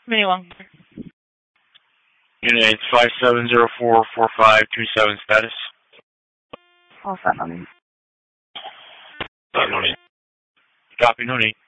Mini one. Unit 57044527 status. All set, honey. No need. Copy, no need.